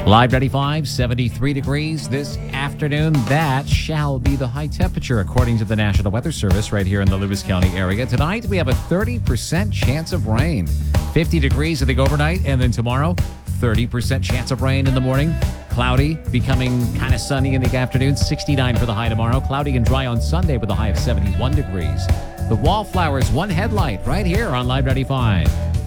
Live 95, 73 degrees this afternoon. That shall be the high temperature according to the National Weather Service right here in the Lewis County area. Tonight, we have a 30% chance of rain. 50 degrees, I think, overnight. And then tomorrow, 30% chance of rain in the morning. Cloudy, becoming kind of sunny in the afternoon. 69 for the high tomorrow. Cloudy and dry on Sunday with a high of 71 degrees. The Wallflowers One Headlight right here on Live 95.